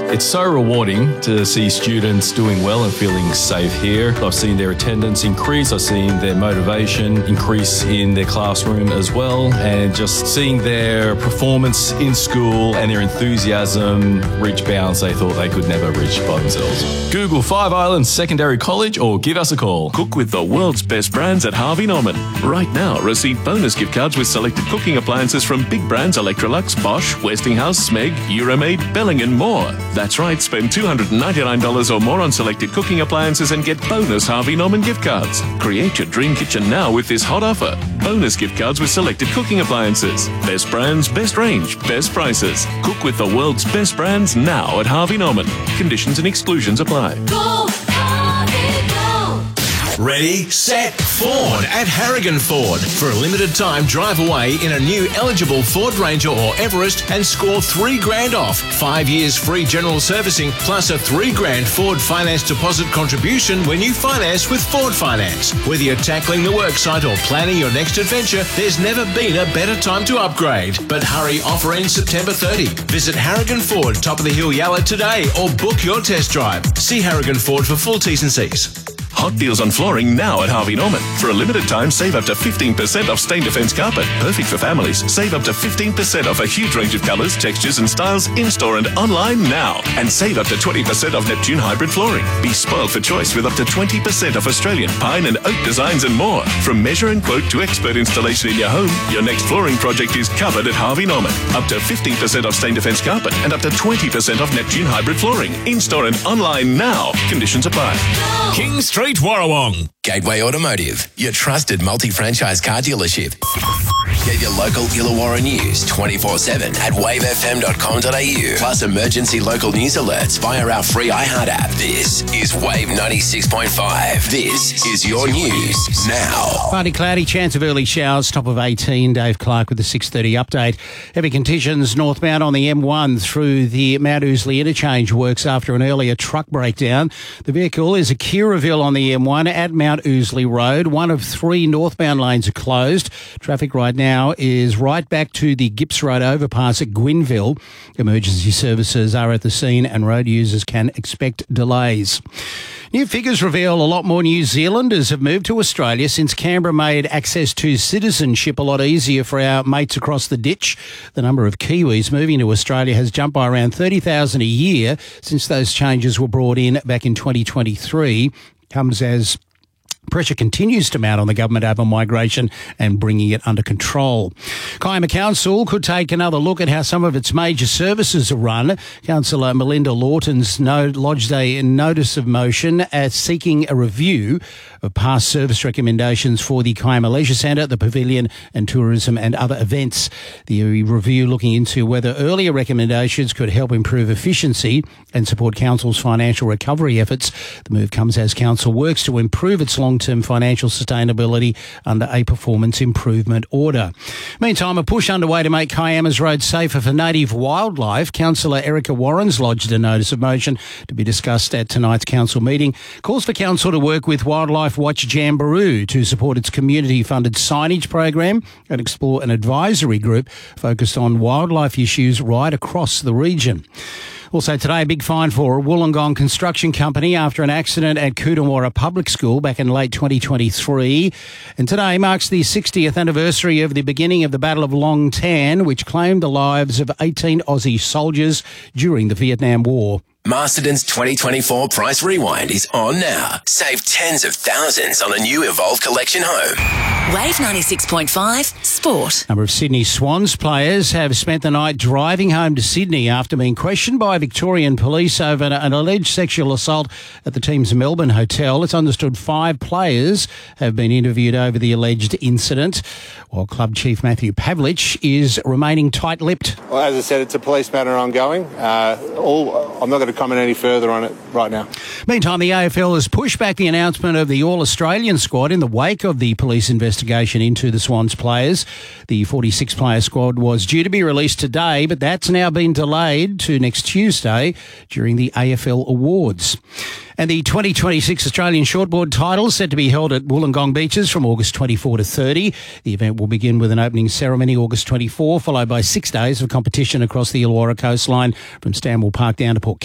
It's so rewarding to see students doing well and feeling safe here. I've seen their attendance increase. I've seen their motivation increase in their classroom as well. And just seeing their performance in school and their enthusiasm reach bounds they thought they could never reach by themselves. Google Five Islands Secondary College or give us a call. Cook with the world's best brands at Harvey Norman. Right now, receive bonus gift cards with selected cooking appliances from big brands Electrolux, Bosch, Westinghouse, Smeg, Euromaid, Belling and more. That's right, spend $299 or more on selected cooking appliances and get bonus Harvey Norman gift cards. Create your dream kitchen now with this hot offer. Bonus gift cards with selected cooking appliances. Best brands, best range, best prices. Cook with the world's best brands now at Harvey Norman. Conditions and exclusions apply. Go, Harvey, go! Ready, set, Ford at Harrigan Ford. For a limited time, drive away in a new eligible Ford Ranger or Everest and score $3,000 off. 5 years free general servicing plus a $3,000 Ford finance deposit contribution when you finance with Ford Finance. Whether you're tackling the worksite or planning your next adventure, there's never been a better time to upgrade. But hurry, offer ends September 30. Visit Harrigan Ford, Top of the Hill Yalla today or book your test drive. See Harrigan Ford for full T's and C's. Hot deals on flooring now at Harvey Norman. For a limited time, save up to 15% off Stain Defence carpet. Perfect for families. Save up to 15% off a huge range of colours, textures and styles in-store and online now. And save up to 20% off Neptune hybrid flooring. Be spoiled for choice with up to 20% off Australian pine and oak designs and more. From measure and quote to expert installation in your home, your next flooring project is covered at Harvey Norman. Up to 15% off Stain Defence carpet and up to 20% off Neptune hybrid flooring. In-store and online now. Conditions apply. King Street, Warrawong. Gateway Automotive, your trusted multi-franchise car dealership. Get your local Illawarra news 24/7 at wavefm.com.au. Plus emergency local news alerts via our free iHeart app. This is Wave 96.5. This is your news now. Partly cloudy, chance of early showers, top of 18. Dave Clark with the 6:30 update. Heavy conditions northbound on the M1 through the Mount Ousley interchange works after an earlier truck breakdown. The vehicle is a Kiraville on the M1 at Mount Ousley Road. One of 3 northbound lanes are closed. Traffic right now is right back to the Gips Road overpass at Gwynville. Emergency services are at the scene and road users can expect delays. New figures reveal a lot more New Zealanders have moved to Australia since Canberra made access to citizenship a lot easier for our mates across the ditch. The number of Kiwis moving to Australia has jumped by around 30,000 a year since those changes were brought in back in 2023. Comes as pressure continues to mount on the government over migration and bringing it under control. Kiama Council could take another look at how some of its major services are run. Councillor Melinda Lawton's lodged a notice of motion as seeking a review of past service recommendations for the Kiama Leisure Centre, the Pavilion and tourism and other events. The review looking into whether earlier recommendations could help improve efficiency and support Council's financial recovery efforts. The move comes as Council works to improve its long-term financial sustainability under a performance improvement order. Meantime, a push underway to make Kiama's roads safer for native wildlife. Councillor Erica Warren's lodged a notice of motion to be discussed at tonight's Council meeting. Calls for Council to work with Wildlife Watch Jamboree to support its community-funded signage program and explore an advisory group focused on wildlife issues right across the region. Also today, a big fine for a Wollongong construction company after an accident at Coonawarra Public School back in late 2023. And today marks the 60th anniversary of the beginning of the Battle of Long Tan, which claimed the lives of 18 Aussie soldiers during the Vietnam War. Masterton's 2024 Price Rewind is on now. Save tens of thousands on a new Evolve Collection home. Wave 96.5 Sport. A number of Sydney Swans players have spent the night driving home to Sydney after being questioned by Victorian police over an alleged sexual assault at the team's Melbourne hotel. It's understood 5 players have been interviewed over the alleged incident, while club chief Matthew Pavlich is remaining tight-lipped. Well, as I said, it's a police matter ongoing. I'm not going to comment any further on it right now. Meantime, the AFL has pushed back the announcement of the All-Australian squad in the wake of the police investigation into the Swans players. The 46-player squad was due to be released today, but that's now been delayed to next Tuesday during the AFL Awards. And the 2026 Australian Shortboard title set to be held at Wollongong Beaches from August 24 to 30. The event will begin with an opening ceremony August 24, followed by 6 days of competition across the Illawarra coastline from Stanwell Park down to Port